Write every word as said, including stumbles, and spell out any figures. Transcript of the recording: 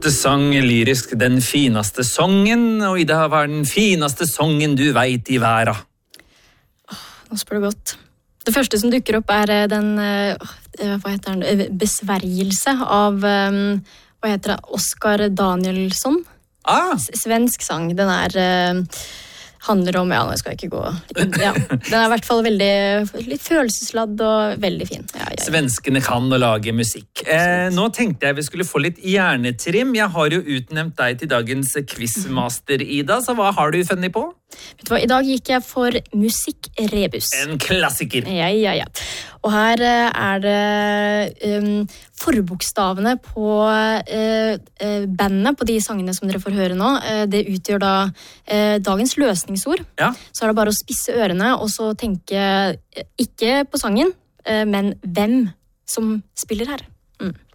Tante sang lyrisk den finaste songen, og i dag var den finaste songen du vet i verden. Åh, nå spør du godt. Det første som dukker opp er den, hva heter den, besvergelse av, hva heter det, Oscar Danielsson. Ah! Svensk sang, den er... handler om, ja, nå skal jeg ikke gå... Ja, den er i hvert fall veldig litt følelsesladd og veldig fin. Ja, ja, ja. Svenskene kan å lage musikk. Eh, nå tenkte jeg vi skulle få litt hjernetrim. Jeg har jo utnevnt deg til dagens quizmaster, Ida, så hva har du funnet på? Vet du hva, i dag gikk jeg for musikkrebus. En klassiker. Ja, ja, ja. Og her er det um, forbokstavene på uh, uh, bandene, på de sangene som dere får høre nå. Uh, det utgjør da uh, dagens løsningsord. Ja. Så er det bare å spisse ørene, og så tenke uh, ikke på sangen, uh, men hvem som spiller her. Mm.